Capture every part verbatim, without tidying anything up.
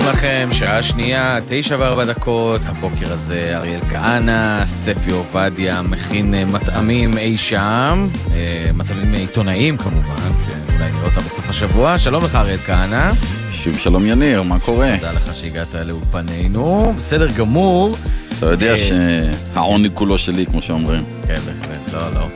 לכם, שעה שנייה, תשע וארבע דקות, הבוקר הזה אריאל כהנא, ספי עובדיה, מכין מטעמים אי שם, מטעמים עיתונאיים כמובן, שאולי נראה אותם בסוף השבוע. שלום לך אריאל כהנא. שוב שלום יניר, מה קורה? תודה לך שהגעת לאולפנינו, בסדר גמור. אתה יודע שהעוני כולו שלי, כמו שאומרים. כן, בהחלט, לא, לא.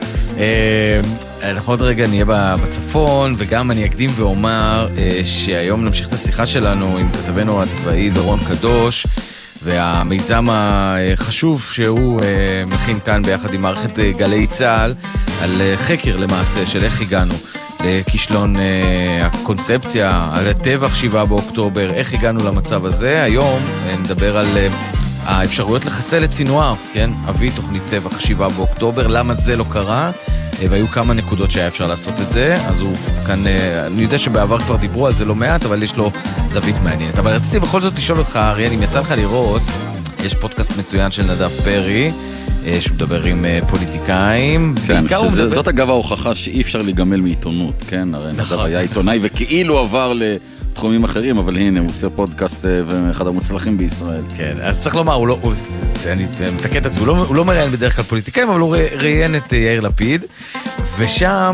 אנחנו עוד רגע נהיה בצפון, וגם אני אקדים ואומר שהיום נמשיך את השיחה שלנו עם כתבנו הצבאי דורון קדוש, והמיזם החשוב שהוא מכין כאן ביחד עם מערכת גלי צהל, על חקר למעשה של איך הגענו לכישלון הקונספציה, על הטבח שבעה באוקטובר, איך הגענו למצב הזה. היום נדבר על האפשרויות לחסל את סינואר, כן? אבי תוכנית טבח שבעה באוקטובר, למה זה לא קרה? והיו כמה נקודות שהיה אפשר לעשות את זה, אז הוא כאן, אני יודע שבעבר כבר דיברו על זה לא מעט, אבל יש לו זווית מעניינת. אבל רציתי בכל זאת לשאול אותך, אריאל, אם יצא לך לראות, יש פודקאסט מצוין של נדב פרי, שמדבר עם פוליטיקאים. כן, זאת אגב ההוכחה שאי אפשר לגמל מעיתונות, כן? הרי נדב היה עיתונאי וכאילו עבר לתחומים אחרים, אבל הנה, הוא עושה פודקאסט ואחד המוצלחים בישראל. כן, אז צריך לומר, אני מתקן את זה, הוא לא מראיין בדרך כלל פוליטיקאים, אבל הוא ראיין את יאיר לפיד, ושם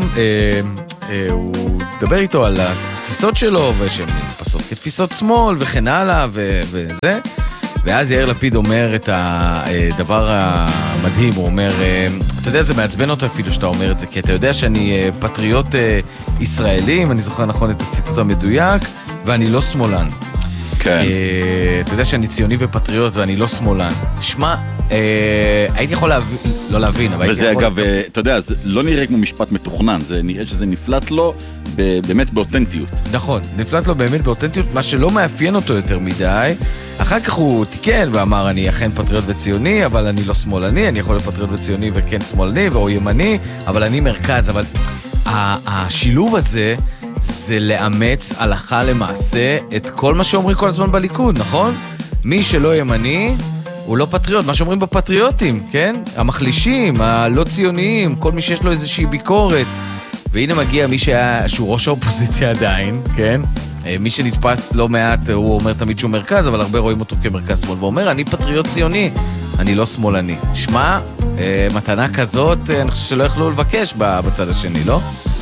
הוא מדבר איתו על התפיסות שלו, ושהן נתפסות כתפיסות שמאל וכן הלאה וזה. ואז יאיר לפיד אומר את הדבר המדהים, הוא אומר, אתה יודע, זה מעצבן אותו אפילו שאתה אומר את זה, כי אתה יודע שאני פטריוט ישראלי, אם אני זוכר נכון את הציטוט המדויק, ואני לא שמאלן. כן. אתה יודע שאני ציוני ופטריוט ואני לא שמאלן. שמע, הייתי יכול להבין, לא להבין, אבל וזה אגב, אתה יודע, זה לא נראה כמו משפט מתוכנן, זה נראה שזה נפלט לו באמת באותנטיות. נכון, נפלט לו באמת באותנטיות, מה שלא מאפיין אותו יותר מדי. אחר כך הוא תיקן ואמר, אני אכן פטריוט וציוני, אבל אני לא שמאלני, אני יכול להיות פטריוט וציוני וכן שמאלני, או ימני, אבל אני מרכז. אבל השילוב הזה, זה לאמץ הלכה למעשה את כל מה שאומרים כל הזמן בליכוד, נכון? מי שלא ימני, הוא לא פטריוט, מה שאומרים בפטריוטים, כן? המחלישים, הלא ציוניים, כל מי שיש לו איזושהי ביקורת. והנה מגיע מי שהיה, שהוא ראש האופוזיציה עדיין, כן? מי שנתפס לא מעט, הוא אומר תמיד שהוא מרכז, אבל הרבה רואים אותו כמרכז שמאל, ואומר, אני פטריוט ציוני, אני לא שמאלני. שמע, מתנה כזאת, אני חושב שלא יכלו לבקש בצד השני, לא?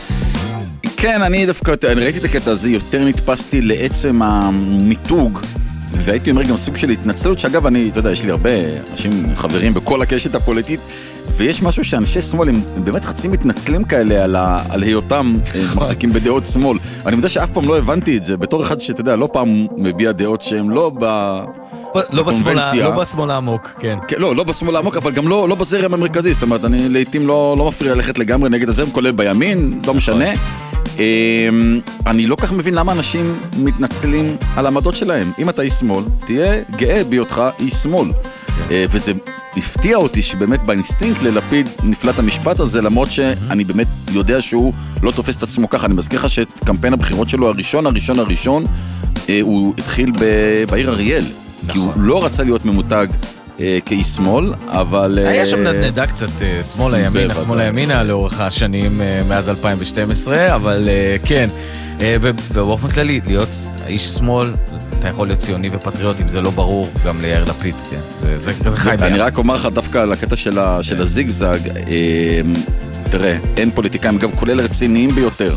כן, אני דווקא, אני ראיתי את הקטע הזה, יותר נתפסתי לעצם המיתוג, והייתי אומר גם סוג של התנצלות, שאגב, אני, אתה יודע, יש לי הרבה אנשים חברים בכל הקשת הפוליטית, ויש משהו שאנשי שמאל הם באמת חצי מתנצלים כאלה על, ה, על היותם מחזיקים בדעות שמאל. אני יודע שאף פעם לא הבנתי את זה, בתור אחד שאתה יודע, לא פעם מביע דעות שהם לא ב... לא בשמאל, לא בשמאל העמוק, כן. לא, לא בשמאל העמוק, אבל גם לא, לא בזרם המרכזי, זאת אומרת, אני לעתים לא, לא מפריע ללכת לגמרי נגד הזרם, כולל בימין, לא משנה. אני לא כך מבין למה אנשים מתנצלים על העמדות שלהם. אם אתה איש שמאל, תהיה גאה בהיותך איש שמאל. וזה הפתיע אותי שבאמת באינסטינקט ללפיד נפלט המשפט הזה, למרות שאני באמת יודע שהוא לא תופס את עצמו ככה. אני מזכיר לך שאת קמפיין הבחירות שלו הראשון, הראשון, הראשון, הוא התחיל בעיר אריאל. כי הוא לא רצה להיות ממותג כאיש שמאל, אבל... היה שם נדנדה קצת שמאל הימינה, שמאל הימינה לאורך השנים מאז אלפיים ושתים עשרה, אבל כן, ובאופן כללי, להיות איש שמאל, אתה יכול להיות ציוני ופטריוט, אם זה לא ברור, גם ליאיר לפיד, כן, זה חי ביחד. אני רק אומר לך דווקא על הקטע של הזיגזג, תראה, אין פוליטיקאים, אגב, כולל רציניים ביותר,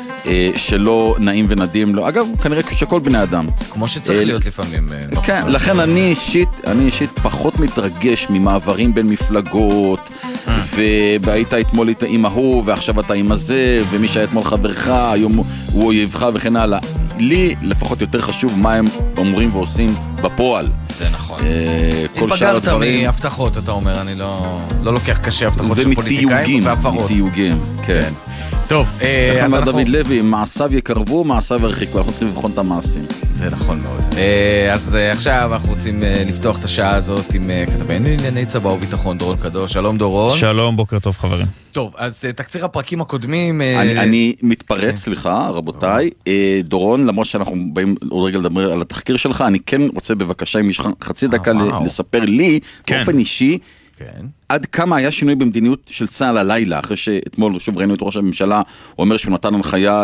שלא נעים ונדים לו. אגב, כנראה שכל בני אדם. כמו שצריך להיות לפעמים. כן, לכן אני אישית, אני אישית פחות מתרגש ממעברים בין מפלגות, והיית אתמול עם ההוא, ועכשיו אתה עם הזה, ומי שהיה אתמול חברך, היום הוא אויבך וכן הלאה. לי לפחות יותר חשוב מה הם אומרים ועושים בפועל. זה נכון. התבגרת מהבטחות, אתה אומר, אני לא לוקח קשה הבטחות של פוליטיקאים והפרות. מתיוגים, כן. טוב, איך אמר דוד לוי, מעשיו יקרבו, מעשיו ירחיקו, אנחנו רוצים לבחון את המעשים. זה נכון מאוד. אז עכשיו אנחנו רוצים לפתוח את השעה הזאת עם כתבנו לענייני צבא וביטחון, דורון קדוש. שלום דורון. שלום, בוקר טוב חברים. טוב, אז תקציר הפרקים הקודמים... אני מתפרץ, סליחה, רבותיי. דורון, למרות שאנחנו באים עוד רגע לדבר על התחקיר שלך, אני כן רוצה בבקשה, אם יש חצי דקה לספר לי, באופן אישי, כן. עד כמה היה שינוי במדיניות של צה"ל הלילה, אחרי שאתמול שוב ראינו את ראש הממשלה, הוא אומר שהוא נתן הנחיה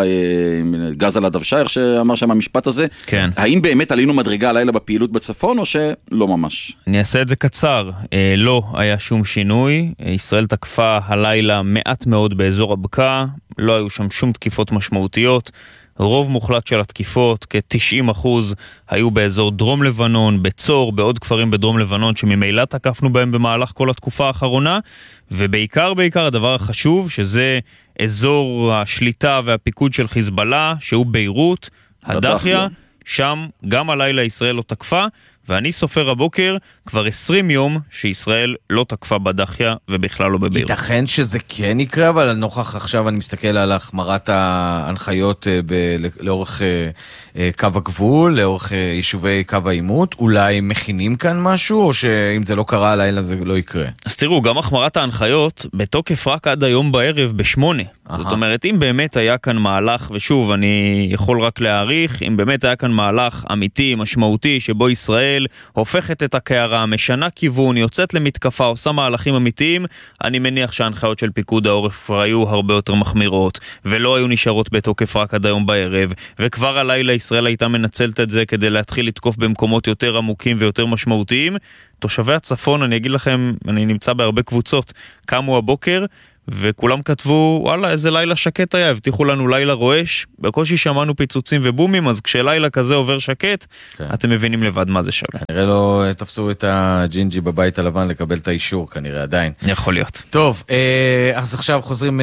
גז על הדוושה, איך שאמר שם המשפט הזה. כן. האם באמת עלינו מדרגה הלילה בפעילות בצפון, או שלא ממש? אני אעשה את זה קצר. אה, לא היה שום שינוי. ישראל תקפה הלילה מעט מאוד באזור הבקעה, לא היו שם שום תקיפות משמעותיות. רוב מוחלט של התקיפות, כ-תשעים אחוז, היו באזור דרום לבנון, בצור, בעוד כפרים בדרום לבנון, שממילא תקפנו בהם במהלך כל התקופה האחרונה, ובעיקר, בעיקר, הדבר החשוב, שזה אזור השליטה והפיקוד של חיזבאללה, שהוא ביירות, הדחיה, שם גם הלילה ישראל לא תקפה, ואני סופר הבוקר כבר עשרים יום שישראל לא תקפה בדחיה ובכלל לא בביירות. ייתכן שזה כן יקרה, אבל נוכח עכשיו אני מסתכל על החמרת ההנחיות ב- לאורך קו הגבול, לאורך יישובי קו העימות, אולי מכינים כאן משהו, או שאם זה לא קרה הלילה זה לא יקרה? אז תראו, גם החמרת ההנחיות בתוקף רק עד היום בערב בשמונה. זאת אומרת, אם באמת היה כאן מהלך, ושוב, אני יכול רק להעריך, אם באמת היה כאן מהלך אמיתי, משמעותי, שבו ישראל הופכת את הקערה, משנה כיוון, יוצאת למתקפה, עושה מהלכים אמיתיים, אני מניח שההנחיות של פיקוד העורף כבר היו הרבה יותר מחמירות, ולא היו נשארות בתוקף רק עד היום בערב, וכבר הלילה ישראל הייתה מנצלת את זה כדי להתחיל לתקוף במקומות יותר עמוקים ויותר משמעותיים. תושבי הצפון, אני אגיד לכם, אני נמצא בהרבה קבוצות, קמו הבוקר, וכולם כתבו, וואלה, איזה לילה שקט היה, הבטיחו לנו לילה רועש, בקושי שמענו פיצוצים ובומים, אז כשלילה כזה עובר שקט, כן. אתם מבינים לבד מה זה שווה. כנראה לא תפסו את הג'ינג'י בבית הלבן לקבל את האישור, כנראה עדיין. יכול להיות. טוב, אז עכשיו חוזרים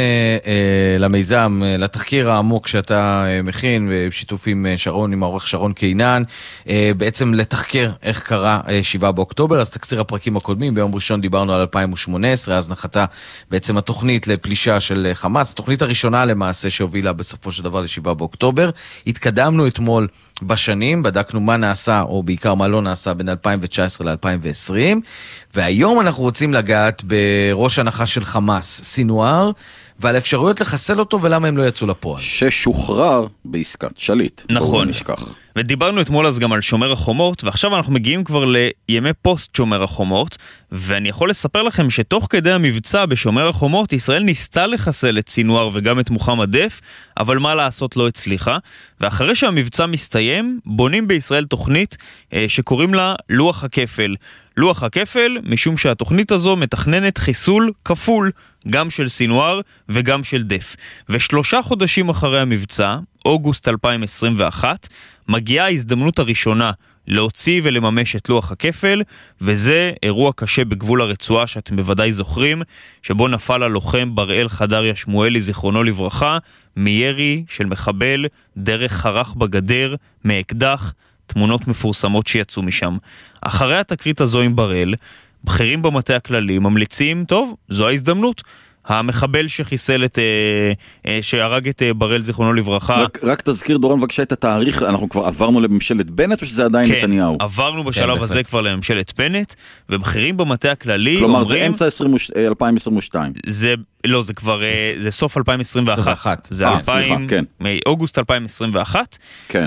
למיזם, לתחקיר העמוק שאתה מכין, בשיתוף עם שרון, עם העורך שרון קינן, בעצם לתחקר איך קרה שבעה באוקטובר, אז תקציר הפרקים הקודמים, ביום ראשון דיברנו על אלפיים ושמונה עשרה, אז נחתה בעצם התוכנית לפלישה של חמאס, התוכנית הראשונה למעשה שהובילה בסופו של דבר לשבעה באוקטובר. התקדמנו אתמול בשנים, בדקנו מה נעשה, או בעיקר מה לא נעשה, בין אלפיים תשע עשרה ל-אלפיים ועשרים, והיום אנחנו רוצים לגעת בראש הנחש של חמאס, סינואר, ועל אפשרויות לחסל אותו ולמה הם לא יצאו לפועל. ששוחרר בעסקת שליט. נכון. ודיברנו אתמול אז גם על שומר החומות, ועכשיו אנחנו מגיעים כבר לימי פוסט שומר החומות, ואני יכול לספר לכם שתוך כדי המבצע בשומר החומות, ישראל ניסתה לחסל את סינואר וגם את מוחמד דף, אבל מה לעשות לא הצליחה, ואחרי שהמבצע מסתיים, בונים בישראל תוכנית אה, שקוראים לה לוח הכפל. לוח הכפל, משום שהתוכנית הזו מתכננת חיסול כפול, גם של סינואר וגם של דף. ושלושה חודשים אחרי המבצע, אוגוסט אלפיים עשרים ואחת, מגיעה ההזדמנות הראשונה להוציא ולממש את לוח הכפל, וזה אירוע קשה בגבול הרצועה שאתם בוודאי זוכרים, שבו נפל הלוחם בראל חדריה שמואלי, זיכרונו לברכה, מירי של מחבל דרך חרך בגדר, מאקדח, תמונות מפורסמות שיצאו משם. אחרי התקרית הזו עם בראל, בכירים במטה הכללי ממליצים, טוב, זו ההזדמנות. המחבל שחיסל את, אה, אה, שהרג את אה, בראל זיכרונו לברכה. רק, רק תזכיר דורון בבקשה את התאריך, אנחנו כבר עברנו לממשלת בנט או שזה עדיין כן, נתניהו? כן, עברנו בשלב כן, הזה בכלל. כבר לממשלת בנט, ובכירים במטה הכללי כלומר אומרים... זה אמצע אלפיים עשרים ושתיים. זה, לא, זה כבר, זה, זה סוף אלפיים עשרים ואחת. זה 아, אלפיים, סליחה, כן. מאוגוסט אלפיים עשרים ואחת. כן.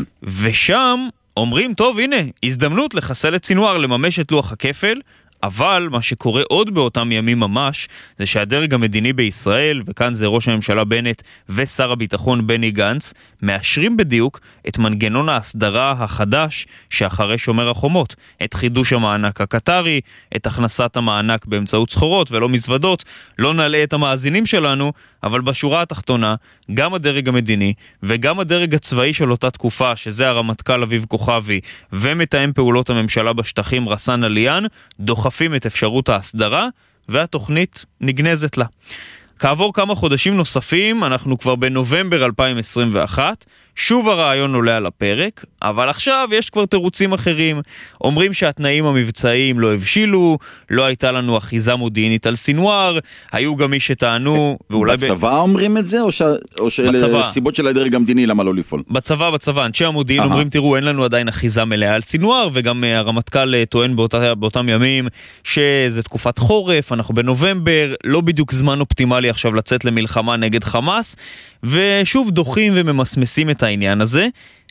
ושם אומרים, טוב, הנה, הזדמנות לחסל את סינואר, לממש את לוח הכפל, אבל מה שקורה עוד באותם ימים ממש, זה שהדרג המדיני בישראל, וכאן זה ראש הממשלה בנט ושר הביטחון בני גנץ, מאשרים בדיוק את מנגנון ההסדרה החדש שאחרי שומר החומות. את חידוש המענק הקטרי, את הכנסת המענק באמצעות סחורות ולא מזוודות. לא נעלה את המאזינים שלנו, אבל בשורה התחתונה, גם הדרג המדיני וגם הדרג הצבאי של אותה תקופה, שזה הרמטכ"ל אביב כוכבי ומתאם פעולות הממשלה בשטחים רסן עליאן, דוחפים את אפשרות ההסדרה, והתוכנית נגנזת לה. כעבור כמה חודשים נוספים, אנחנו כבר בנובמבר אלפיים עשרים ואחת, שוב הרעיון עולה על הפרק, אבל עכשיו יש כבר תירוצים אחרים. אומרים שהתנאים המבצעיים לא הבשילו, לא הייתה לנו אחיזה מודיעינית על סינואר, היו גם מי שטענו, ואולי... בצבא ב... אומרים את זה, או, ש... או שאלה סיבות של הדרג המדיני למה לא לפעול? בצבא, בצבא. אנשי המודיעין Aha. אומרים, תראו, אין לנו עדיין אחיזה מלאה על סינואר, וגם הרמטכ"ל טוען באותה, באותם ימים, שזה תקופת חורף, אנחנו בנובמבר, לא בדיוק זמן אופטימלי עכשיו לצאת למלחמה נגד חמאס, ושוב דוחים וממסמסים את העניין הזה,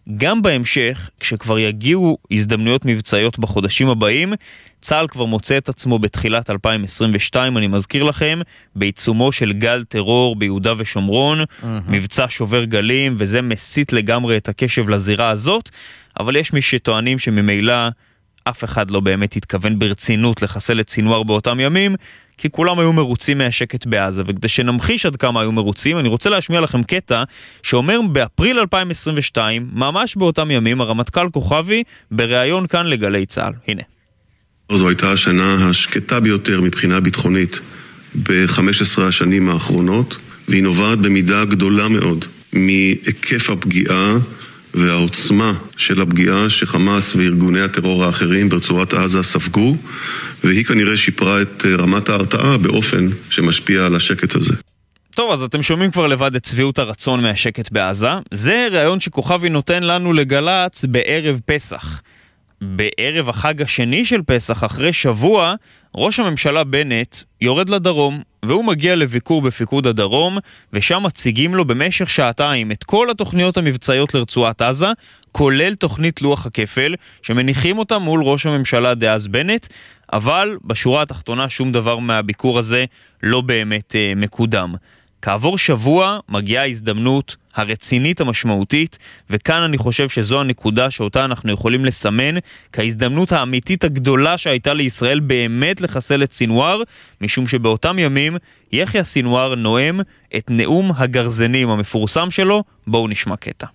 גם בהמשך, כשכבר יגיעו הזדמנויות מבצעיות בחודשים הבאים, צה"ל כבר מוצא את עצמו בתחילת אלפיים עשרים ושתיים, אני מזכיר לכם, בעיצומו של גל טרור ביהודה ושומרון, mm-hmm. מבצע שובר גלים, וזה מסית לגמרי את הקשב לזירה הזאת, אבל יש מי שטוענים שממילא אף אחד לא באמת התכוון ברצינות לחסל את סינואר באותם ימים, כי כולם היו מרוצים מהשקט בעזה, וכדי שנמחיש עד כמה היו מרוצים, אני רוצה להשמיע לכם קטע שאומר באפריל אלפיים עשרים ושתיים, ממש באותם ימים, הרמטכ"ל כוכבי בריאיון כאן לגלי צה"ל. הנה. זו הייתה השנה השקטה ביותר מבחינה ביטחונית ב-חמש עשרה השנים האחרונות, והיא נובעת במידה גדולה מאוד מהיקף הפגיעה והעוצמה של הפגיעה שחמאס וארגוני הטרור האחרים ברצועת עזה ספגו, והיא כנראה שיפרה את רמת ההרתעה באופן שמשפיע על השקט הזה. טוב, אז אתם שומעים כבר לבד את צביעות הרצון מהשקט בעזה. זה רעיון שכוכבי נותן לנו לגלץ בערב פסח. בערב החג השני של פסח, אחרי שבוע, ראש הממשלה בנט יורד לדרום, והוא מגיע לביקור בפיקוד הדרום, ושם מציגים לו במשך שעתיים את כל התוכניות המבצעיות לרצועת עזה, כולל תוכנית לוח הכפל, שמניחים אותה מול ראש הממשלה דאז בנט, אבל בשורה התחתונה שום דבר מהביקור הזה לא באמת אה, מקודם. כעבור שבוע מגיעה ההזדמנות הרצינית המשמעותית, וכאן אני חושב שזו הנקודה שאותה אנחנו יכולים לסמן כהזדמנות האמיתית הגדולה שהייתה לישראל באמת לחסל את סינואר, משום שבאותם ימים יחיא סינואר נואם את נאום הגרזנים המפורסם שלו. בואו נשמע קטע.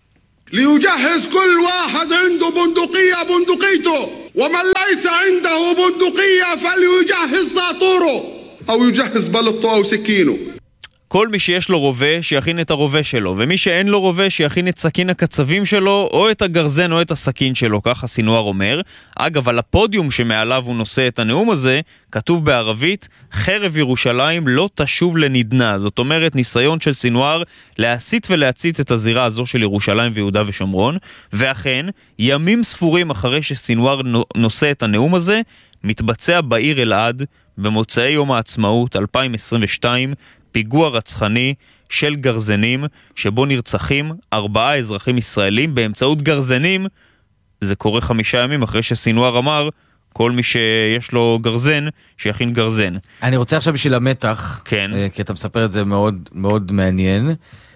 ليجهز كل واحد عنده بندقية بندقيته ومن ليس عنده بندقية فليجهز ساطوره أو يجهز بلطه أو سكينه. כל מי שיש לו רובה, שיכין את הרובה שלו, ומי שאין לו רובה, שיכין את סכין הקצבים שלו, או את הגרזן או את הסכין שלו, ככה סינואר אומר. אגב, על הפודיום שמעליו הוא נושא את הנאום הזה, כתוב בערבית, חרב ירושלים לא תשוב לנדנה. זאת אומרת, ניסיון של סינואר להסיט ולהצית את הזירה הזו של ירושלים ויהודה ושומרון, ואכן, ימים ספורים אחרי שסינואר נושא את הנאום הזה, מתבצע בעיר אלעד, במוצאי יום העצמאות אלפיים עשרים ושתיים, פיגוע רצחני של גרזנים, שבו נרצחים ארבעה אזרחים ישראלים באמצעות גרזנים. זה קורה חמישה ימים אחרי שסינואר אמר, כל מי שיש לו גרזן, שיכין גרזן. אני רוצה עכשיו בשביל המתח, כן. כי אתה מספר את זה מאוד, מאוד מעניין.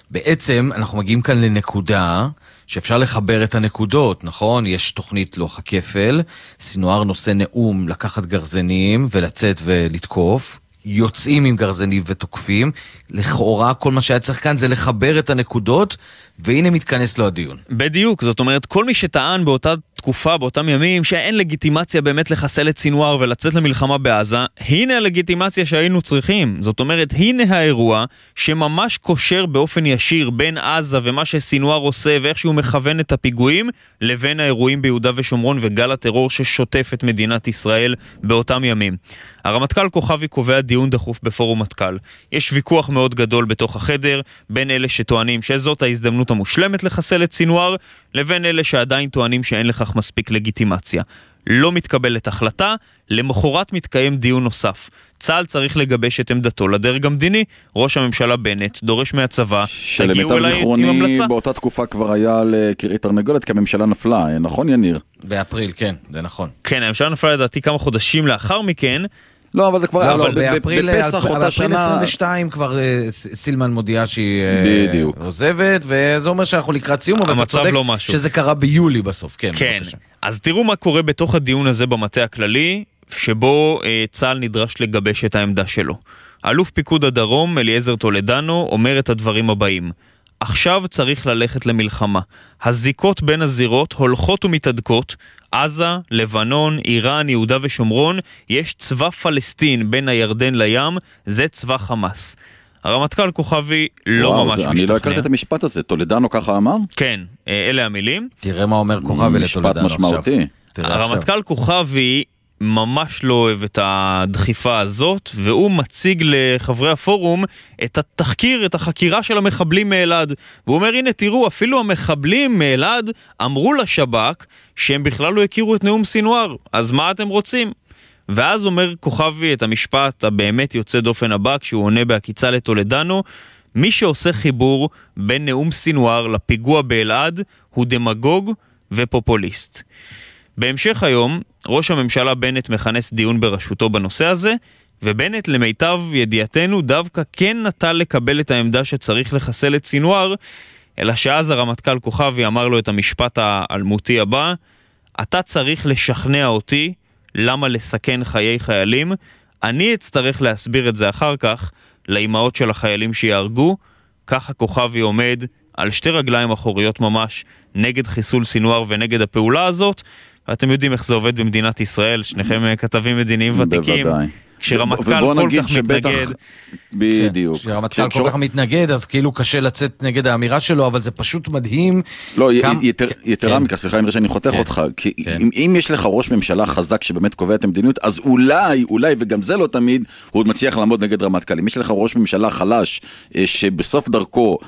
בעצם אנחנו מגיעים כאן לנקודה שאפשר לחבר את הנקודות, נכון? יש תוכנית לוח הכפל, סינואר נושא נאום לקחת גרזנים ולצאת ולתקוף, יוצאים עם גרזנים ותוקפים, לכאורה כל מה שהיה צריך כאן זה לחבר את הנקודות, והנה מתכנס לו הדיון. בדיוק, זאת אומרת, כל מי שטען באותה תקופה, באותם ימים, שאין לגיטימציה באמת לחסל את סינואר ולצאת למלחמה בעזה, הנה הלגיטימציה שהיינו צריכים. זאת אומרת, הנה האירוע שממש קושר באופן ישיר בין עזה ומה שסינואר עושה ואיך שהוא מכוון את הפיגועים, לבין האירועים ביהודה ושומרון וגל הטרור ששוטף את מדינת ישראל באותם ימים. הרמטכ"ל כוכבי קובע דיון דחוף בפורום מטכ"ל. יש ויכוח מאוד גדול בתוך החדר, בין אלה שטוענים שזאת ההזדמנות המושלמת לחסל את סינואר, לבין אלה שעדיין טוענים שאין לכך מספיק לגיטימציה. לא מתקבלת החלטה, למחרת מתקיים דיון נוסף. צה"ל צריך לגבש את עמדתו לדרג המדיני, ראש הממשלה בנט דורש מהצבא, שלמיטב זיכרוני באותה תקופה כבר היה לקרית תרנגולת, כי הממשלה נפלה, נכון יניר? באפריל, כן, זה נכון. כן, הממשלה נפלה לדעתי כמה חודשים לאחר מכן, לא, אבל זה כבר... לא, לא, באפריל עשרים ושתיים כבר סילמן מודיעה שהיא עוזבת, וזה אומר שאנחנו לקראת סיום, אבל אתה צודק שזה קרה ביולי בסוף, כן. כן, אז תראו מה קורה בתוך הדיון הזה במטה הכללי, שבו צה"ל נדרש לגבש את העמדה שלו. אלוף פיקוד הדרום, אליעזר טולדנו, אומר את הדברים הבאים. עכשיו צריך ללכת למלחמה. הזיקות בין הזירות הולכות ומתעדקות, עזה, לבנון, איראן, יהודה ושומרון, יש צבא פלסטין בין הירדן לים, זה צבא חמאס. הרמטכ"ל כוכבי לא וואו, ממש זה, משתכנע. אני לא הכרתי את המשפט הזה, טולדנו ככה אמר? כן, אלה המילים. תראה מה אומר כוכבי לטולדנו עכשיו. משפט משמעותי. הרמטכ"ל כוכבי ממש לא אוהב את הדחיפה הזאת, והוא מציג לחברי הפורום את התחקיר, את החקירה של המחבלים מאלעד. והוא אומר, הנה תראו, אפילו המחבלים מאלעד אמרו לשב"כ שהם בכלל לא הכירו את נאום סינואר, אז מה אתם רוצים? ואז אומר כוכבי את המשפט הבאמת יוצא דופן הבא, כשהוא עונה בהקיצה לטולדנו, מי שעושה חיבור בין נאום סינואר לפיגוע באלעד הוא דמגוג ופופוליסט. בהמשך היום, ראש הממשלה בנט מכנס דיון בראשותו בנושא הזה, ובנט למיטב ידיעתנו דווקא כן נטל לקבל את העמדה שצריך לחסל את סינואר, אלא שאז הרמטכ"ל כוכבי אמר לו את המשפט האלמותי הבא, אתה צריך לשכנע אותי למה לסכן חיי חיילים, אני אצטרך להסביר את זה אחר כך לאימהות של החיילים שיהרגו. ככה כוכבי עומד על שתי רגליים אחוריות ממש נגד חיסול סינואר ונגד הפעולה הזאת, ואתם יודעים איך זה עובד במדינת ישראל, שניכם כתבים מדיניים ותיקים. בוודאי. כשרמטכ"ל כל כך מתנגד, בדיוק. כשרמטכ"ל כל כך מתנגד, אז כאילו קשה לצאת נגד האמירה שלו, אבל זה פשוט מדהים. לא, יתרה מכך, סליחה, אם שאני חותך אותך, כי אם יש לך ראש ממשלה חזק שבאמת קובע את המדיניות, אז אולי, אולי, וגם זה לא תמיד, הוא עוד מצליח לעמוד נגד רמטכ"ל. אם יש לך ראש ממשלה חלש, שבסוף דרכו,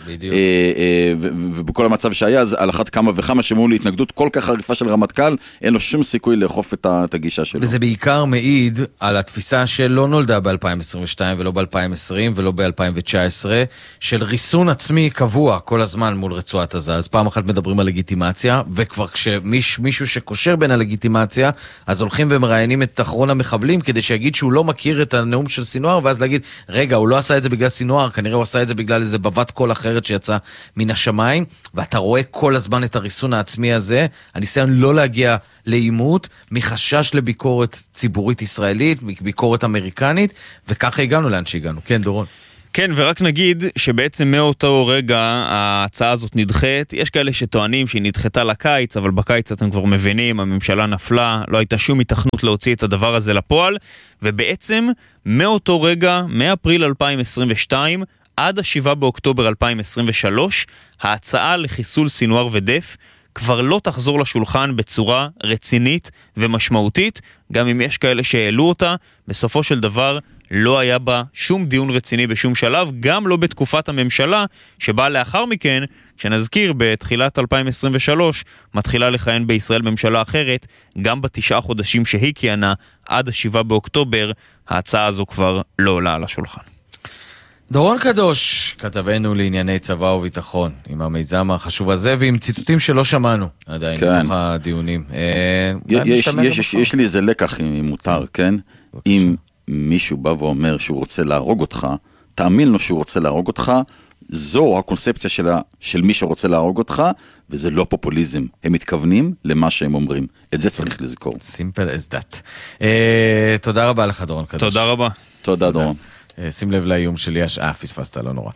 ובכל המצב שהיה, אז על אחת כמה וכמה שמעו להתנגדות כל כך חריפה של רמטכ"ל, אין לו שום סיכוי לאכוף את הגישה שלו. וזה בעיקר מעיד על התפיסה שלא נולדה ב-אלפיים עשרים ושתיים ולא ב-אלפיים עשרים ולא ב-אלפיים תשע עשרה, של ריסון עצמי קבוע כל הזמן מול רצועת עזה. אז פעם אחת מדברים על לגיטימציה, וכבר כשמישהו שקושר בין הלגיטימציה, אז הולכים ומראיינים את אחרון המחבלים כדי שיגיד שהוא לא מכיר את הנאום של סינואר, ואז להגיד, רגע, הוא לא עשה את זה בגלל סינואר, כנראה הוא עשה את זה בגלל איזה בבת קול אחרת שיצא מן השמיים, ואתה רואה כל הזמן את הריסון העצמי הזה, הניסיון לא להגיע לאימות, מחשש לביקורת ציבורית ישראלית, ביקורת אמריקנית, וככה הגענו לאן שהגענו. כן, דורון. כן, ורק נגיד שבעצם מאותו רגע ההצעה הזאת נדחית. יש כאלה שטוענים שהיא נדחתה לקיץ, אבל בקיץ אתם כבר מבינים, הממשלה נפלה, לא הייתה שום התכנות להוציא את הדבר הזה לפועל, ובעצם מאותו רגע, מאפריל אלפיים עשרים ושתיים, עד השבעה באוקטובר אלפיים עשרים ושלוש, ההצעה לחיסול סינואר ודף כבר לא תחזור לשולחן בצורה רצינית ומשמעותית, גם אם יש כאלה שהעלו אותה, בסופו של דבר לא היה בה שום דיון רציני בשום שלב, גם לא בתקופת הממשלה, שבאה לאחר מכן, כשנזכיר בתחילת אלפיים עשרים ושלוש, מתחילה לכהן בישראל ממשלה אחרת, גם בתשעה חודשים שהיא כיהנה עד השבעה באוקטובר, ההצעה הזו כבר לא עולה על השולחן. דורון קדוש, כתבנו לענייני צבא וביטחון, עם המיזם החשוב הזה, ועם ציטוטים שלא שמענו עדיין, כן. בתוך הדיונים. יש, יש, יש, יש לי איזה לקח, אם מותר, כן? בבקשה. אם מישהו בא ואומר שהוא רוצה להרוג אותך, תאמין לו שהוא רוצה להרוג אותך, זו הקונספציה שלה, של מי שרוצה להרוג אותך, וזה לא פופוליזם. הם מתכוונים למה שהם אומרים. את זה צריך לזכור. Simple as that. Uh, תודה רבה לך, דורון קדוש. תודה רבה. תודה, דורון. שים לב לאיום שלי, אה, פספסת, לא נורא.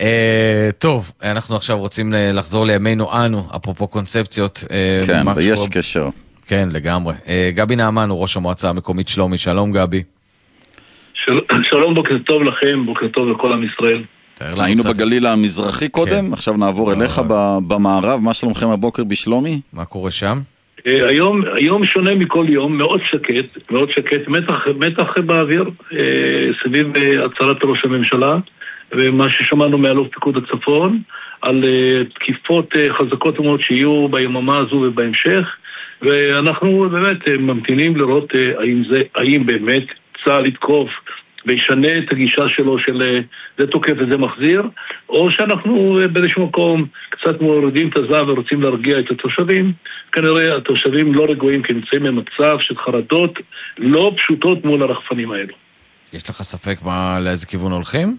טוב, אנחנו עכשיו רוצים לחזור לימינו אנו, אפרופו קונספציות. כן, ויש קשר. כן, לגמרי. גבי נעמן הוא ראש המועצה המקומית שלומי. שלום, גבי. שלום, בוקר טוב לכם, בוקר טוב לכל עם ישראל. היינו בגליל המזרחי קודם, עכשיו נעבור אליך במערב. מה שלומכם הבוקר בשלומי? מה קורה שם? היום, היום שונה מכל יום, מאוד שקט, מאוד שקט, מתח, מתח באוויר, סביב הצהרת ראש הממשלה, ומה ששמענו מאלוף פיקוד הצפון, על תקיפות חזקות מאוד שיהיו ביממה הזו ובהמשך, ואנחנו באמת ממתינים לראות האם זה, האם באמת צה"ל יתקוף וישנה את הגישה שלו של זה תוקף וזה מחזיר, או שאנחנו באיזשהו מקום קצת מורידים את הזעם ורוצים להרגיע את התושבים. כנראה התושבים לא רגועים כי נמצאים במצב של חרדות לא פשוטות מול הרחפנים האלו. יש לך ספק מה, לאיזה כיוון הולכים?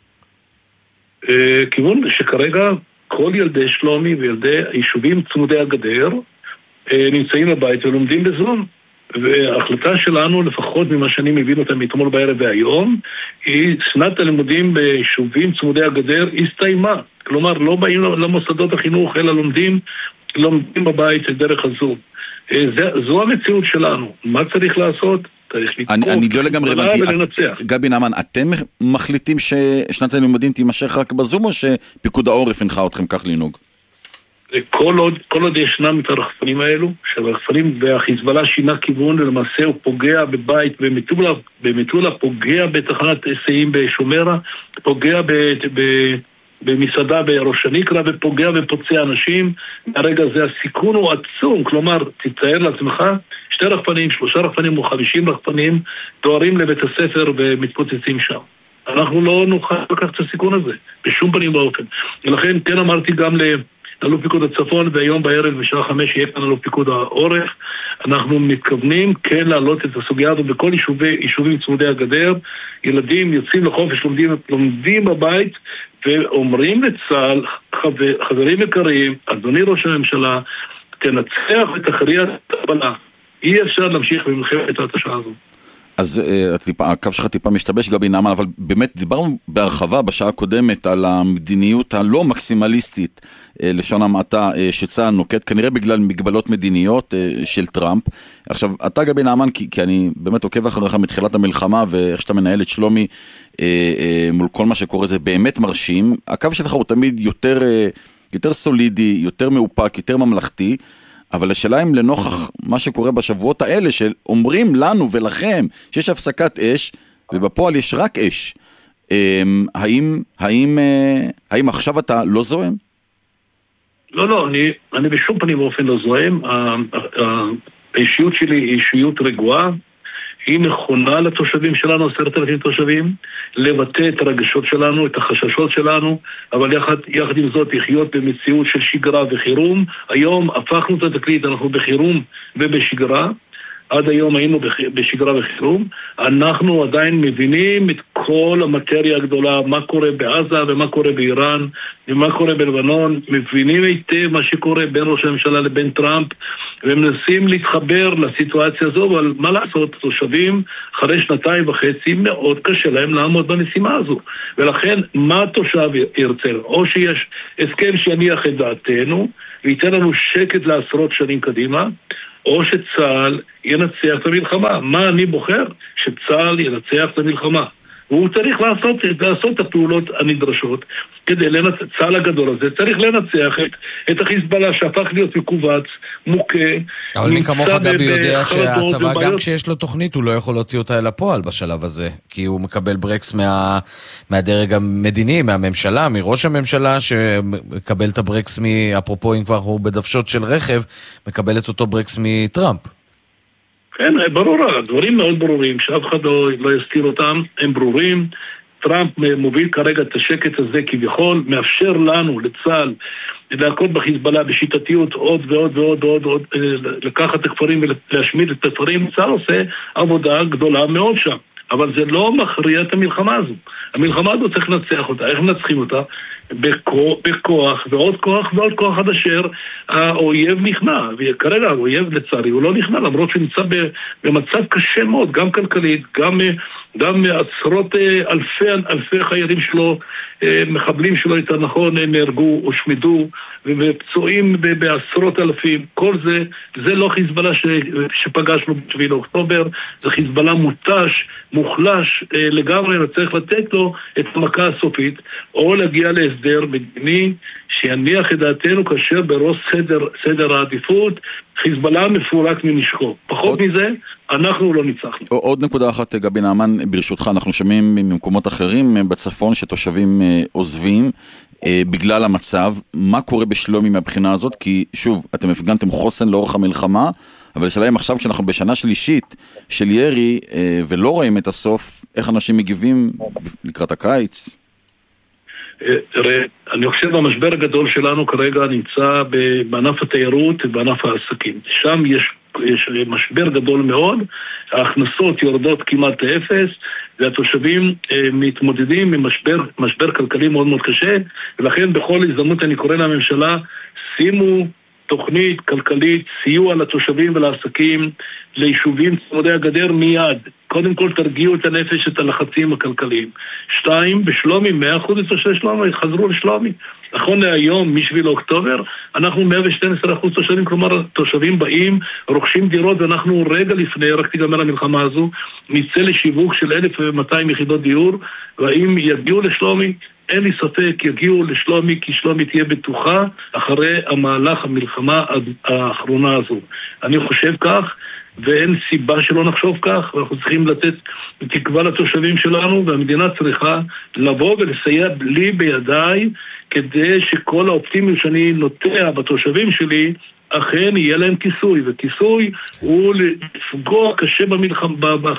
כיוון שכרגע כל ילדי שלומי וילדי היישובים צמודי הגדר נמצאים בבית ולומדים בזום. וההחלטה שלנו, לפחות ממה שאני מבין אותה מאתמול בערב והיום, היא שנת הלימודים ביישובים צמודי הגדר הסתיימה. כלומר, לא באים למוסדות החינוך, אלא לומדים, לומדים בבית דרך הזום. זו המציאות שלנו. מה צריך לעשות? צריך לתקוף. אני לא לגמרי הבנתי. גבי נעמן, אתם מחליטים ששנת הלימודים תימשך רק בזום, או שפיקוד העורף הנחה אתכם כך לנהוג? כל עוד, כל עוד ישנם את הרחפנים האלו, שהרחפנים והחיזבאללה שינה כיוון, ולמעשה הוא פוגע בבית במטולה, במטולה פוגע בתחנת היסעים בשומרה, פוגע ב, ב, במסעדה בראש הנקרה, ופוגע ופוצע אנשים. הרגע זה הסיכון הוא עצום, כלומר, תתאר לעצמך, שתי רחפנים, שלושה רחפנים או חמישים רחפנים, דוהרים לבית הספר ומתפוצצים שם. אנחנו לא נוכל לקחת את הסיכון הזה, בשום פנים באופן. ולכן כן אמרתי גם לאלוף פיקוד הצפון, והיום בערב בשעה חמש יהיה כאן אלוף פיקוד העורף, אנחנו מתכוונים כן להעלות את הסוגיה הזו בכל יישובי, יישובים צמודי הגדר. ילדים יוצאים לחופש, לומדים, לומדים בבית, ואומרים לצה"ל, חבר, חברים יקרים, אדוני ראש הממשלה, תנצח ותכריע את הבלה. אי אפשר להמשיך במלחמת ההתשה הזו. אז uh, הקו שלך טיפה משתבש גבי נעמן, אבל באמת דיברנו בהרחבה בשעה הקודמת על המדיניות הלא מקסימליסטית, uh, לשון המעטה, uh, שצה"ל נוקט, כנראה בגלל מגבלות מדיניות uh, של טראמפ. עכשיו, אתה גבי נעמן, כי, כי אני באמת עוקב אחריך מתחילת המלחמה, ואיך שאתה מנהל את שלומי uh, uh, מול כל מה שקורה, זה באמת מרשים. הקו שלך הוא תמיד יותר, uh, יותר סולידי, יותר מאופק, יותר ממלכתי, אבל השאלה אם לנוכח מה שקורה בשבועות האלה, שאומרים לנו ולכם שיש הפסקת אש, ובפועל יש רק אש, האם, האם, האם עכשיו אתה לא זוהם? לא, לא, אני, אני בשום פנים באופן לא זוהם. האישיות שלי היא אישיות רגועה, היא נכונה לתושבים שלנו, עשרת אלפים תושבים, לבטא את הרגשות שלנו, את החששות שלנו, אבל יחד, יחד עם זאת לחיות במציאות של שגרה וחירום. היום הפכנו את התקליט, אנחנו בחירום ובשגרה, עד היום היינו בשגרה וחירום. אנחנו עדיין מבינים את כל המטריה הגדולה, מה קורה בעזה ומה קורה באיראן ומה קורה בלבנון, מבינים היטב מה שקורה בין ראש הממשלה לבין טראמפ, ומנסים להתחבר לסיטואציה הזו. אבל מה לעשות, תושבים אחרי שנתיים וחצי מאוד קשה להם לעמוד במשימה הזו, ולכן מה התושב ירצה? או שיש הסכם שיניח את דעתנו וייתן לנו שקט לעשרות שנים קדימה, או שצה"ל ינצח את המלחמה. מה אני בוחר? שצה"ל ינצח את המלחמה. והוא צריך לעשות, לעשות את הפעולות הנדרשות כדי לנצח, צה"ל הגדול הזה צריך לנצח את, את החיזבאללה שהפך להיות מקובץ, מוכה. אבל מי כמוך גבי יודע שהצבא גם כשיש לו תוכנית הוא לא יכול להוציא אותה אל הפועל בשלב הזה, כי הוא מקבל ברקס מה, מהדרג המדיני, מהממשלה, מראש הממשלה שמקבל את הברקס, אפרופו אם כבר הוא בדוושות של רכב, מקבל את אותו ברקס מטראמפ. כן, ברור, הדברים מאוד ברורים, שאף אחד לא, לא יסתיר אותם, הם ברורים. טראמפ מוביל כרגע את השקט הזה כביכול, מאפשר לנו, לצה"ל, להכות בחיזבאללה בשיטתיות עוד ועוד ועוד ועוד, ועוד לקחת את הכפרים ולהשמיד את הכפרים. צה"ל עושה עבודה גדולה מאוד שם, אבל זה לא מכריע את המלחמה הזו. המלחמה הזו צריך לנצח אותה. איך מנצחים אותה? בכוח, בכוח ועוד כוח ועוד כוח עד אשר האויב נכנע. וכרגע האויב לצערי הוא לא נכנע, למרות שהוא נמצא במצב קשה מאוד, גם כלכלית, גם, גם עשרות אלפי, אלפי חיילים שלו, מחבלים שלו יותר נכון, נהרגו או שמדו, ופצועים בעשרות אלפים. כל זה, זה לא חיזבאללה ש, שפגשנו בשביעי לאוקטובר, זה חיזבאללה מוטש, מוחלש לגמרי, וצריך לתת לו את המכה הסופית, או להגיע להסדר מדיני שיניח את דעתנו כאשר בראש סדר, סדר העדיפות חיזבאללה מפורק מנשקו. פחות עוד... מזה, אנחנו לא ניצחנו. עוד נקודה אחת, גבי נעמן, ברשותך, אנחנו שומעים ממקומות אחרים בצפון שתושבים עוזבים בגלל המצב. מה קורה בשלומי מהבחינה הזאת? כי שוב, אתם הפגנתם חוסן לאורך המלחמה, אבל השאלה אם עכשיו כשאנחנו בשנה שלישית של ירי ולא רואים את הסוף, איך אנשים מגיבים לקראת הקיץ? תראה, אני חושב המשבר הגדול שלנו כרגע נמצא בענף התיירות ובענף העסקים. שם יש, יש משבר גדול מאוד, ההכנסות יורדות כמעט אפס, והתושבים אה, מתמודדים עם משבר, משבר כלכלי מאוד מאוד קשה, ולכן בכל הזדמנות אני קורא לממשלה, שימו תוכנית כלכלית, סיוע לתושבים ולעסקים, ליישובים צמודי הגדר מיד. קודם כל תרגיעו את הנפש, את הלחצים הכלכליים. שתיים, בשלומי, מאה אחוז תושבי שלומי, חזרו לשלומי. נכון להיום, משביעי לאוקטובר, אנחנו מאה ושתים עשרה אחוז תושבים, כלומר, תושבים באים, רוכשים דירות, ואנחנו רגע לפני, רק תיגמר המלחמה הזו, נצא לשיווק של אלף ומאתיים יחידות דיור, והאם יגיעו לשלומי, אין לי ספק, יגיעו לשלומי, כי שלומי תהיה בטוחה אחרי המהלך המלחמה האחרונה הזו. אני חושב כך, ואין סיבה שלא נחשוב כך, ואנחנו צריכים לתת תקווה לתושבים שלנו, והמדינה צריכה לבוא ולסייע לי בידיי, כדי שכל האופטימיות שאני נוטע בתושבים שלי, אכן יהיה להם כיסוי, וכיסוי הוא לפגוע קשה במלחמה,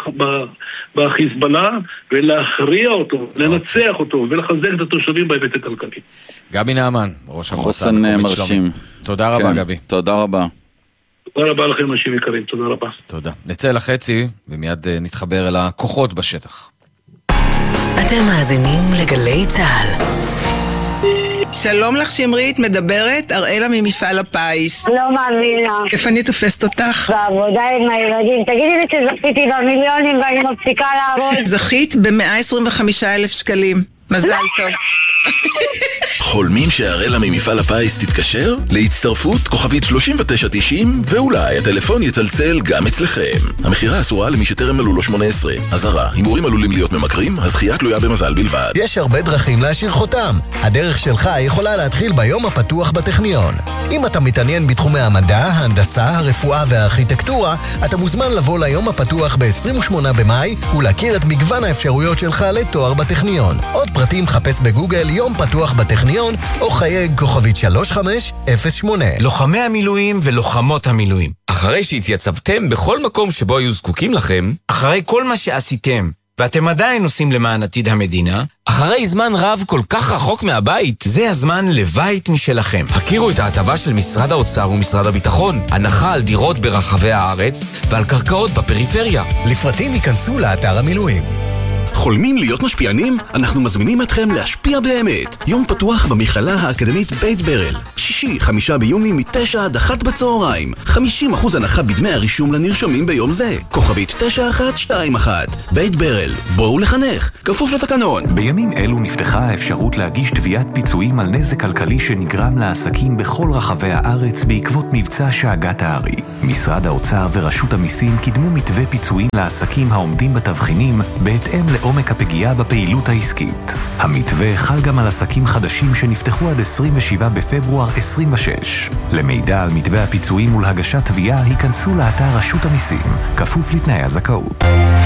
בחיזבאללה, ולהכריע אותו, לנצח אותו, ולחזק את התושבים בהיבט הכלכלי. גבי נעמן, ראש המועצה. חוסן מרשים. תודה רבה, גבי. תודה רבה. תודה רבה לכם, אנשים יקרים, תודה רבה. תודה. נצא לחצי, ומיד נתחבר אל הכוחות בשטח. אתם מאזינים לגלי צהל. שלום לך שמרית, מדברת אראלה ממפעל הפיס. לא מאמינה. איפה אני תופסת אותך? בעבודה עם הילדים. תגידי לי שזכיתי במיליונים ואני מפסיקה לעבוד. זכית ב-מאה עשרים וחמישה אלף שקלים. מזל טוב. חולמים שהראלה ממפעל הפיס תתקשר? להצטרפות כוכבית שלושים ותשע תשעים, ואולי הטלפון יצלצל גם אצלכם. המחירה אסורה למי שטרם מלאו לו שמונה עשרה. אזהרה, הימורים עלולים להיות ממכרים, הזכייה תלויה במזל בלבד. יש הרבה דרכים להשאיר חותם. הדרך שלך יכולה להתחיל ביום הפתוח בטכניון. אם אתה מתעניין בתחומי המדע, ההנדסה, הרפואה והארכיטקטורה, אתה מוזמן לבוא ליום הפתוח ב-עשרים ושמונה במאי ולהכיר את מגוון האפשרויות שלך לתואר בטכניון. עוד פרטים חפש בגוגל יום פתוח בטכניון או חייג כוכבית שלוש חמש אפס שמונה. לוחמי המילואים ולוחמות המילואים, אחרי שהתייצבתם בכל מקום שבו היו זקוקים לכם, אחרי כל מה שעשיתם ואתם עדיין עושים למען עתיד המדינה, אחרי זמן רב כל כך רחוק מהבית, זה הזמן לבית משלכם. הכירו את ההטבה של משרד האוצר ומשרד הביטחון, הנחה על דירות ברחבי הארץ ועל קרקעות בפריפריה. לפרטים ייכנסו לאתר המילואים. חולמים להיות משפיענים? אנחנו מזמינים אתכם להשפיע באמת. יום פתוח במכללה האקדמית בית ברל. שישי, חמישה ביוני, מתשע עד אחת בצהריים. חמישים אחוז הנחה בדמי הרישום לנרשמים ביום זה. כוכבית תשע אחת שתיים אחת. בית ברל. בואו לחנך. כפוף לתקנון. בימים אלו נפתחה האפשרות להגיש תביעת פיצויים על נזק כלכלי שנגרם לעסקים בכל רחבי הארץ בעקבות מבצע שאגת הארי. משרד האוצר ורשות המיסים קידמו מתווה פיצויים לעסקים העומדים בתבחינים בהתאם לעומק הפגיעה בפעילות העסקית. המתווה חל גם על עסקים חדשים שנפתחו עד עשרים ושבעה בפברואר עשרים ושש. למידע על מתווה הפיצויים ולהגשת תביעה, היכנסו לאתר רשות המיסים, כפוף לתנאי הזכאות.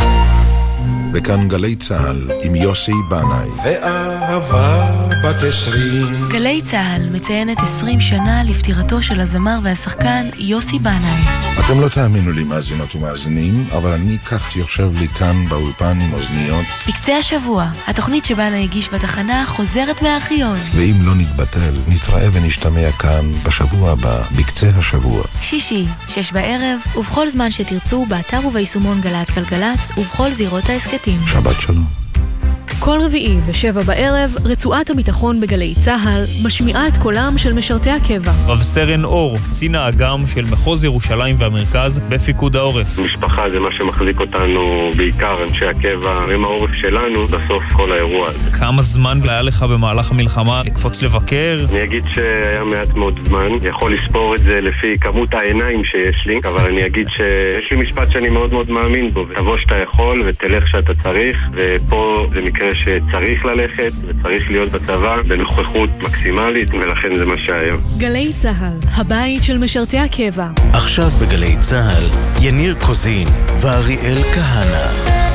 וכאן גלי צהל עם יוסי בנאי. ואהבה בת עשרים. גלי צהל מציינת עשרים שנה לפטירתו של הזמר והשחקן יוסי בנאי. אתם לא תאמינו לי מאזינות ומאזינים, אבל אני כך יושב לי כאן באולפן עם אוזניות. בקצה השבוע, התוכנית שבנה הגיש בתחנה חוזרת מהארכיון. ואם לא נתבטל, נתראה ונשתמע כאן בשבוע הבא, בקצה השבוע. שישי, שש בערב, ובכל זמן שתרצו, באתר וביישומון גלץ גלגלץ, ובכל זירות העסקתים. שבת שלום. כל רביעי בשבע בערב, רצועת הביטחון בגלי צהל משמיעה את קולם של משרתי הקבע. רב סרן אור, קצין האג"ם של מחוז ירושלים והמרכז בפיקוד העורף. משפחה זה מה שמחזיק אותנו, בעיקר אנשי הקבע, הם העורף שלנו בסוף כל האירוע הזה. כמה זמן היה לך במהלך המלחמה לקפוץ לבקר? אני אגיד שהיה מעט מאוד זמן, יכול לספור את זה לפי כמות העיניים שיש לי, אבל אני אגיד שיש לי משפט שאני מאוד מאוד מאמין בו, תבוא שאתה יכול ותלך שאתה צריך, ופה זה מקרה שצריך ללכת וצריך להיות בצבא בנוכחות מקסימלית, ולכן זה מה שהיה. גלי צהל, הבית של משרתי הקבע. עכשיו בגלי צהל, יניר קוזין ואריאל כהנה.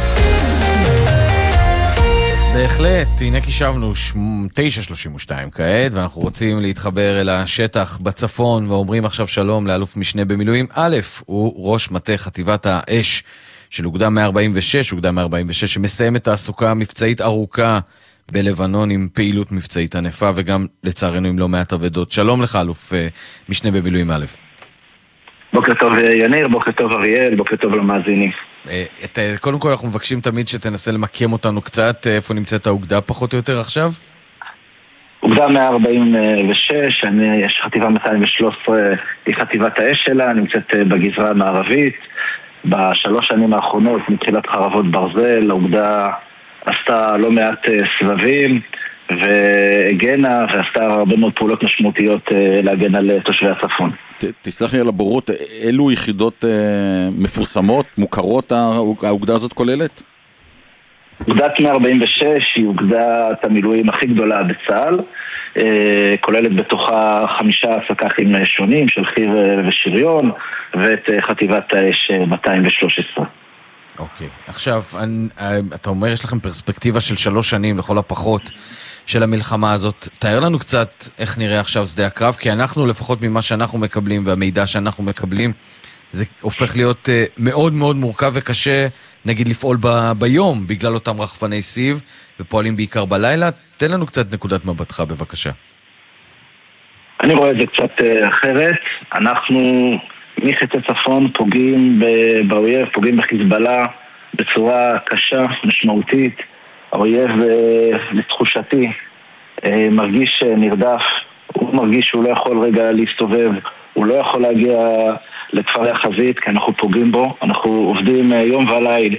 בהחלט, הנה קישבנו תשע שלושים ושתיים כעת, ואנחנו רוצים להתחבר אל השטח בצפון, ואומרים עכשיו שלום לאלוף משנה במילואים א', הוא ראש מטה חטיבת האש של אוגדה מאה ארבעים ושש, אוגדה מאה ארבעים ושש שמסיים את תעסוקה מבצעית ארוכה בלבנון עם פעילות מבצעית ענפה, וגם לצערנו עם לא מעט עבדות. שלום לך אלוף משנה במילואים א'. בוקר טוב יניר, בוקר טוב אריאל, בוקר טוב למאזינים. את, קודם כל אנחנו מבקשים תמיד שתנסה למקם אותנו קצת, איפה נמצאת האוגדה פחות או יותר עכשיו? אוגדה מאה ארבעים ושש, אני, יש חטיבה מאתיים ושלוש עשרה, היא חטיבת האש שלה, נמצאת בגזרה המערבית. בשלוש שנים האחרונות, מתחילת חרבות ברזל, האוגדה עשתה לא מעט סבבים והגנה ועשתה הרבה מאוד פעולות משמעותיות להגן על תושבי הצפון. תסלח לי על הבורות, אילו יחידות מפורסמות, מוכרות האוגדה הזאת כוללת? אוגדת מאה ארבעים ושש היא אוגדת המילואים הכי גדולה בצה"ל, כוללת בתוכה חמישה סק"חים שונים של חי"ר ושריון, ואת חטיבת האש מאתיים ושלוש עשרה. אוקיי. עכשיו, אני, אתה אומר, יש לכם פרספקטיבה של שלוש שנים, לכל הפחות, של המלחמה הזאת. תאר לנו קצת איך נראה עכשיו שדה הקרב, כי אנחנו, לפחות ממה שאנחנו מקבלים, והמידע שאנחנו מקבלים, זה הופך להיות uh, מאוד מאוד מורכב וקשה, נגיד לפעול ב- ביום, בגלל אותם רחפני סיב, ופועלים בעיקר בלילה. תן לנו קצת נקודת מבטך, בבקשה. אני רואה את זה קצת uh, אחרת. אנחנו מחצי צפון פוגעים ב- באויב, פוגעים בחיזבאללה בצורה קשה, משמעותית. האויב, uh, לתחושתי, uh, מרגיש uh, נרדף. הוא מרגיש שהוא לא יכול רגע להסתובב, הוא לא יכול להגיע לכפרי החזית, כי אנחנו פוגעים בו. אנחנו עובדים יום וליל,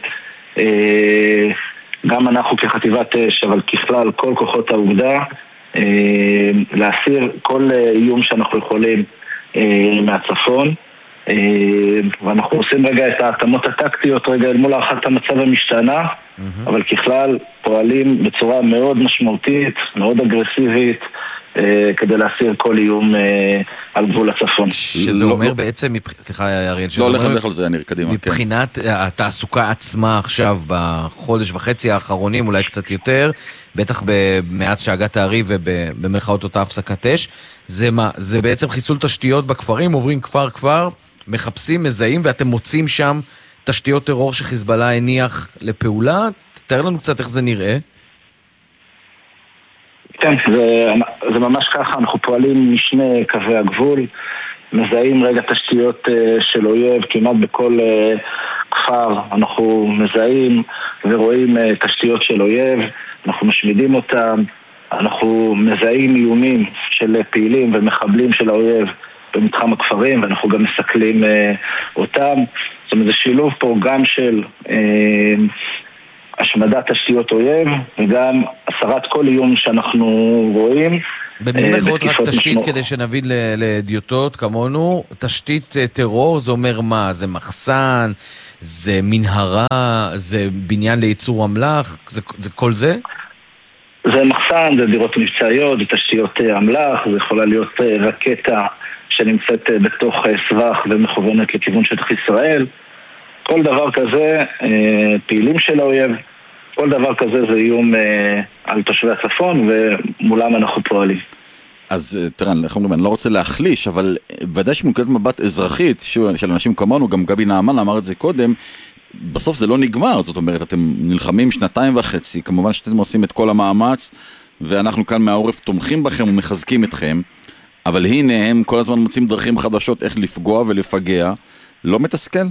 גם אנחנו כחטיבת אש, אבל ככלל כל כוחות האוגדה, להסיר כל איום שאנחנו יכולים מהצפון, ואנחנו עושים רגע את ההתאמות הטקטיות רגע אל מול הערכת המצב המשתנה, mm-hmm. אבל ככלל פועלים בצורה מאוד משמעותית, מאוד אגרסיבית, כדי להסיר כל איום על גבול הצפון. שזה אומר בעצם, סליחה אריאל, לא הולך לדרך על זה, אני קדימה. מבחינת התעסוקה עצמה עכשיו, בחודש וחצי האחרונים, אולי קצת יותר, בטח מאז שהגעת הארי ובמרכאות אותה הפסקת אש, זה מה? זה בעצם חיסול תשתיות בכפרים, עוברים כפר כפר, מחפשים, מזהים, ואתם מוצאים שם תשתיות טרור שחיזבאללה הניח לפעולה. תאר לנו קצת איך זה נראה. כן, זה, זה ממש ככה, אנחנו פועלים משני קווי הגבול, מזהים רגע תשתיות uh, של אויב, כמעט בכל uh, כפר אנחנו מזהים ורואים uh, תשתיות של אויב, אנחנו משמידים אותם, אנחנו מזהים איומים של פעילים ומחבלים של האויב במתחם הכפרים, ואנחנו גם מסכלים uh, אותם. זאת אומרת, זה שילוב פה גם של Uh, השמדת תשתיות אויב, וגם הסרת כל איום שאנחנו רואים. במילים אחרות רק תשתית כדי שנבין לדיוטות כמונו, תשתית טרור זה אומר מה? זה מחסן, זה מנהרה, זה בניין לייצור אמל"ח, זה, זה כל זה? זה מחסן, זה דירות מבצעיות, זה תשתיות אמל"ח, זה יכולה להיות רקטה שנמצאת בתוך סבך ומכוונת לכיוון שטח ישראל. כל דבר כזה, פעילים של האויב, כל דבר כזה זה איום על תושבי הצפון, ומולם אנחנו פועלים. אז תראה, אני לא רוצה להחליש, אבל ודאי שמנקודת מבט אזרחית של אנשים כמונו, גם גבי נעמן אמר את זה קודם, בסוף זה לא נגמר, זאת אומרת, אתם נלחמים שנתיים וחצי, כמובן שאתם עושים את כל המאמץ, ואנחנו כאן מהעורף תומכים בכם ומחזקים אתכם, אבל הנה הם כל הזמן מוצאים דרכים חדשות איך לפגוע ולפגע. לא מתסכל?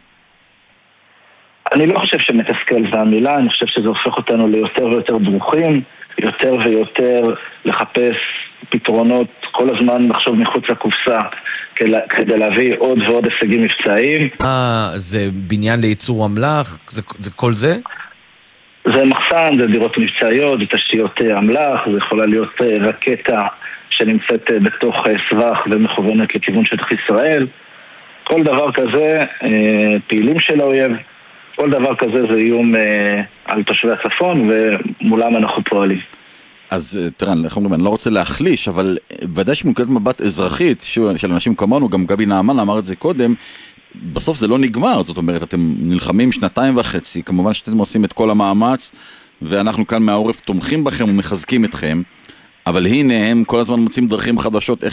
אני לא חושב שמתסכל זה המילה, אני חושב שזה הופך אותנו ליותר ויותר דרוכים, יותר ויותר לחפש פתרונות, כל הזמן לחשוב מחוץ לקופסה, כדי להביא עוד ועוד הישגים מבצעיים. אה, זה בניין לייצור אמל"ח? זה, זה כל זה? זה מחסן, זה דירות מבצעיות, זה תשתיות אמל"ח, זה יכולה להיות רקטה שנמצאת בתוך סבך ומכוונת לכיוון שטח ישראל. כל דבר כזה, פעילים של האויב, כל דבר כזה זה איום על תושבי הצפון, ומולם אנחנו פועלים. אז תראה, אני לא רוצה להחליש, אבל ודאי שמנקודת מבט אזרחית של אנשים כמונו, גם גבי נעמן אמר את זה קודם, בסוף זה לא נגמר, זאת אומרת, אתם נלחמים שנתיים וחצי, כמובן שאתם עושים את כל המאמץ, ואנחנו כאן מהעורף תומכים בכם ומחזקים אתכם, אבל הנה הם כל הזמן מוצאים דרכים חדשות איך